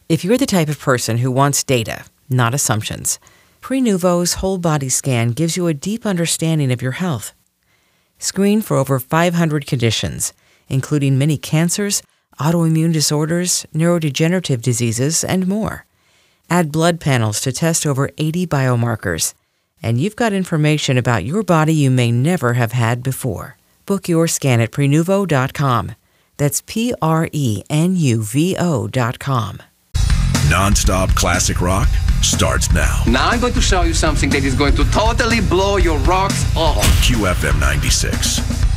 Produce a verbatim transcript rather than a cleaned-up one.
If you're the type of person who wants data, not assumptions, Prenuvo's whole body scan gives you a deep understanding of your health. Screen for over five hundred conditions, including many cancers, autoimmune disorders, neurodegenerative diseases, and more. Add blood panels to test over eighty biomarkers, and you've got information about your body you may never have had before. Book your scan at Prenuvo dot com. That's P R E N U V O dot com. Non-stop classic rock starts now. Now I'm going to show you something that is going to totally blow your rocks off. Q F M ninety-six.